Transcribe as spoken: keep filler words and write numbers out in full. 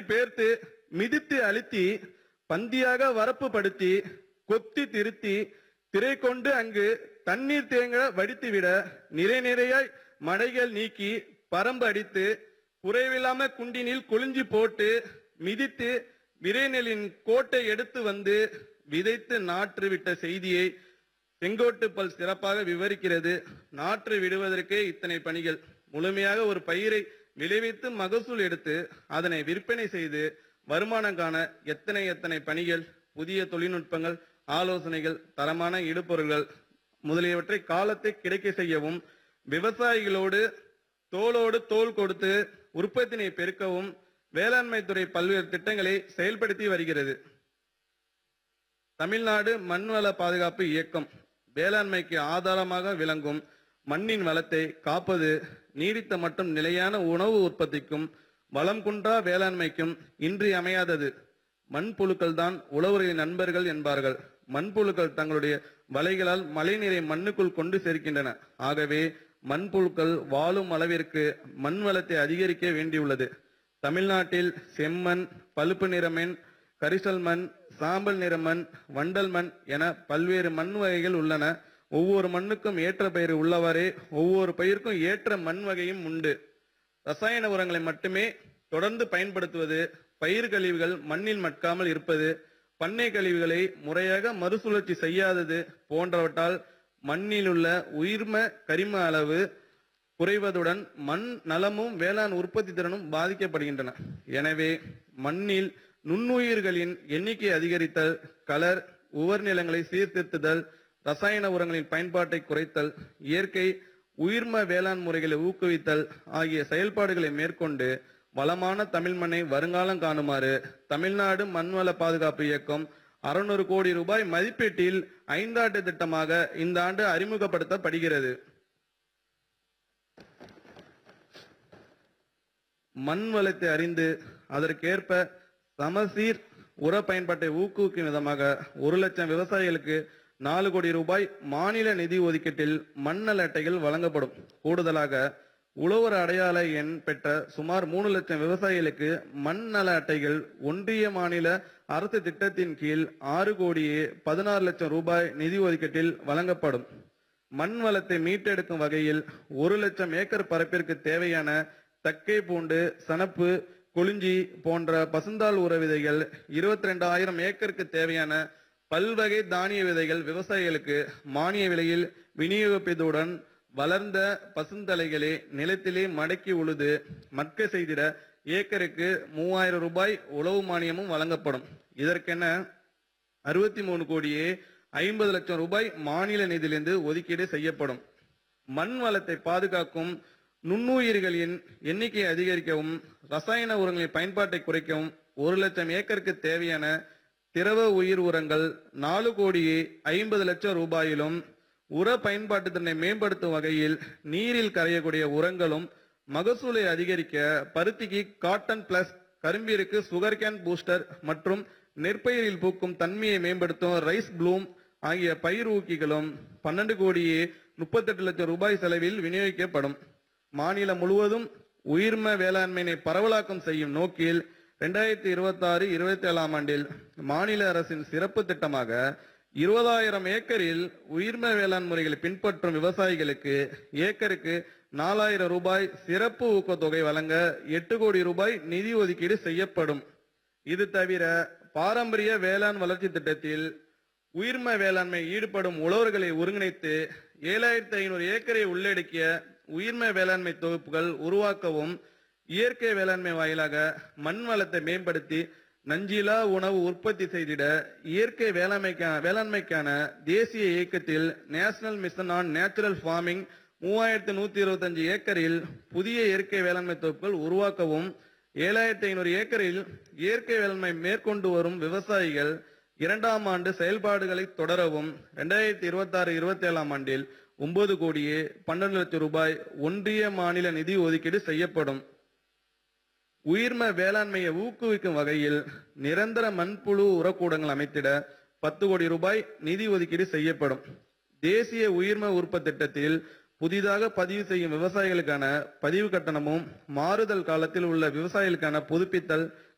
பேர்த்து மிதித்து அழுத்தி பந்தியாக வரப்பு படுத்தி கொத்தி திருத்தி திரை கொண்டு அங்கு தண்ணீர் தேங்க வடித்துவிட நிறை நிறையாய் மடைகள் நீக்கி பரம்பு அடித்து குறைவில்லாம குண்டினில் குளிஞ்சி போட்டு மிதித்து விரைநெலின் கோட்டை எடுத்து வந்து விதைத்து நாற்று விட்ட செய்தியை செங்கோட்டு பல் சிறப்பாக விவரிக்கிறது. நாற்று விடுவதற்கே இத்தனை பணிகள். முழுமையாக ஒரு பயிரை விளைவித்து மகசூல் எடுத்து அதனை விற்பனை செய்து வருமானம் காண எத்தனை எத்தனை பணிகள், புதிய தொழில்நுட்பங்கள், ஆலோசனைகள், தரமான இடுபொருள்கள் முதலியவற்றை காலத்தை கிடைக்க செய்யவும் விவசாயிகளோடு தோளோடு தோள் கொடுத்து உற்பத்தினை பெருக்கவும் வேளாண்மை துறை பல்வேறு திட்டங்களை செயல்படுத்தி வருகிறது. தமிழ்நாடு மண்வள பாதுகாப்பு இயக்கம் வேளாண்மைக்கு ஆதாரமாக விளங்கும் மண்ணின் வளத்தை காப்பது நீடித்த மற்றும் நிலையான உணவு உற்பத்திக்கும் வளம் குன்றா வேளாண்மைக்கும் இன்றியமையாதது. மண்புழுக்கள் தான் உழவர்களின் நண்பர்கள் என்பார்கள். மண்புழுக்கள் தங்களுடைய வலைகளால் மழைநீரை மண்ணுக்குள் கொண்டு சேர்க்கின்றன. ஆகவே மண்புழுக்கள் வாழும் அளவிற்கு மண் வளத்தை அதிகரிக்க வேண்டியுள்ளது. தமிழ்நாட்டில் செம்மண், பழுப்பு நிற மண், கரிசல் மண், சாம்பல் நிற மண், வண்டல் மண் என பல்வேறு மண் வகைகள் உள்ளன. ஒவ்வொரு மண்ணுக்கும் ஏற்ற பயிர் உள்ளவாறே ஒவ்வொரு பயிருக்கும் ஏற்ற மண் வகையும் உண்டு. ரசாயன உரங்களை மட்டுமே தொடர்ந்து பயன்படுத்துவது, பயிர் கழிவுகள் மண்ணில் மட்காமல் இருப்பது, பண்ணை கழிவுகளை முறையாக மறுசுழற்சி செய்யாதது போன்றவற்றால் மண்ணில் உள்ள உயிர்ம கரிம அளவு குறைவதுடன் மண் நலமும் வேளாண் உற்பத்தி திறனும் பாதிக்கப்படுகின்றன. எனவே மண்ணில் நுண்ணுயிர்களின் எண்ணிக்கை அதிகரித்தல், கலர் உவர் நிலங்களை சீர்திருத்துதல், ரசாயன உரங்களின் பயன்பாட்டை குறைத்தல், இயற்கை உயிர்ம வேளாண் முறைகளை ஊக்குவித்தல் ஆகிய செயல்பாடுகளை மேற்கொண்டு வளமான தமிழ் மண்ணை வருங்காலம் காணுமாறு தமிழ்நாடு மண்வள பாதுகாப்பு இயக்கம் அறுநூறு கோடி ரூபாய் மதிப்பீட்டில் ஐந்தாண்டு திட்டமாக இந்த ஆண்டு அறிமுகப்படுத்தப்படுகிறது. மண் வளத்தை அறிந்து அதற்கேற்ப சமசீர் உர பயன்பாட்டை ஊக்குவிக்கும் விதமாக ஒரு லட்சம் விவசாயிகளுக்கு நாலு கோடி ரூபாய் மாநில நிதி ஒதுக்கீட்டில் மண்ணல் அட்டைகள் வழங்கப்படும். கூடுதலாக உழவர் அடையாள எண் பெற்ற சுமார் மூணு லட்சம் விவசாயிகளுக்கு மண் நல அட்டைகள் ஒன்றிய மாநில அரசு திட்டத்தின் கீழ் ஆறு கோடியே பதினாறு லட்சம் ரூபாய் நிதி ஒதுக்கீட்டில் வழங்கப்படும். மண் வளத்தை மீட்டெடுக்கும் வகையில் ஒரு லட்சம் ஏக்கர் பரப்பிற்கு தேவையான தக்கை பூண்டு, சணப்பு, கொளிஞ்சி போன்ற பசுந்தாள் உர விதைகள், இருபத்தி ரெண்டு ஆயிரம் ஏக்கருக்கு தேவையான பல்வகை தானிய விதைகள் விவசாயிகளுக்கு மானிய விலையில் விநியோகிப்பதுடன் வளர்ந்த பசுந்தலைகளை நிலத்திலே மடக்கி உழுது மட்க செய்திட ஏக்கருக்கு மூவாயிரம் ரூபாய் உழவு மானியமும் வழங்கப்படும். இதற்கென அறுபத்தி மூணு கோடியே ஐம்பது லட்சம் ரூபாய் மாநில நிதியிலிருந்து ஒதுக்கீடு செய்யப்படும். மண் வளத்தை பாதுகாக்கும் நுண்ணுயிர்களின் எண்ணிக்கையை அதிகரிக்கவும் ரசாயன உரங்களின் பயன்பாட்டை குறைக்கவும் ஒரு லட்சம் ஏக்கருக்கு தேவையான திரவ உயிர் உரங்கள் நாலு கோடியே ஐம்பது லட்சம் ரூபாயிலும் உர பயன்பாட்டு திறனை மேம்படுத்தும் வகையில் நீரில் கரையக்கூடிய உரங்களும் மகசூலை அதிகரிக்க பருத்திக்கு cotton plus, கரும்பிற்கு sugar cane booster மற்றும் நெற்பயிரில் பூக்கும் தன்மையை மேம்படுத்தும் ரைஸ் ப்ளூம் ஆகிய பயிர் ஊக்கிகளும் பன்னெண்டு கோடியே முப்பத்தெட்டு லட்சம் ரூபாய் செலவில் விநியோகிக்கப்படும். மாநிலம் முழுவதும் உயிர்ம வேளாண்மையை பரவலாக்கம் செய்யும் நோக்கில் இரண்டாயிரத்தி இருபத்தி ஆறு இருபத்தி ஏழாம் ஆண்டில் மாநில அரசின் சிறப்பு திட்டமாக இருபதாயிரம் ஏக்கரில் உயிர்ம வேளாண் முறைகளை பின்பற்றும் விவசாயிகளுக்கு ஏக்கருக்கு நாலாயிரம் ரூபாய் சிறப்பு ஊக்கத்தொகை வழங்க எட்டு கோடி ரூபாய் நிதி ஒதுக்கீடு செய்யப்படும். இது தவிர பாரம்பரிய வேளாண் வளர்ச்சி திட்டத்தில் உயிர்ம வேளாண்மை ஈடுபடும் உழவர்களை ஒருங்கிணைத்து ஏழாயிரத்தி ஐநூறு ஏக்கரை உள்ளடக்கிய உயிர்ம வேளாண்மை தொகுப்புகள் உருவாக்கவும் இயற்கை வேளாண்மை வாயிலாக மண் வளத்தை மேம்படுத்தி நஞ்சிலா உணவு உற்பத்தி செய்திட இயற்கை வேளாண்மைக்கான வேளாண்மைக்கான தேசிய இயக்கத்தில் national mission on natural farming மூவாயிரத்தி நூத்தி இருபத்தி அஞ்சு ஏக்கரில் புதிய இயற்கை வேளாண்மை தொகுப்புகள் உருவாக்கவும் ஏழாயிரத்தி ஐநூறு ஏக்கரில் இயற்கை வேளாண்மை மேற்கொண்டு வரும் விவசாயிகள் இரண்டாம் ஆண்டு செயல்பாடுகளை தொடரவும் இரண்டாயிரத்தி இருபத்தி ஆறு இருபத்தி ஏழாம் ஆண்டில் ஒன்பது கோடியே பன்னெண்டு லட்சம் ரூபாய் ஒன்றிய மாநில நிதி ஒதுக்கீடு செய்யப்படும். உயிர்ம வேளாண்மையை ஊக்குவிக்கும் வகையில் நிரந்தர மண்புழு உரக்கூடங்கள் அமைத்திட பத்து கோடி ரூபாய் நிதி ஒதுக்கீடு செய்யப்படும். தேசிய உயிர்ம உற்பத்தி திட்டத்தில் புதிதாக பதிவு செய்யும் விவசாயிகளுக்கான பதிவு கட்டணமும் மாறுதல் காலத்தில் உள்ள விவசாயிகளுக்கான புதுப்பித்தல்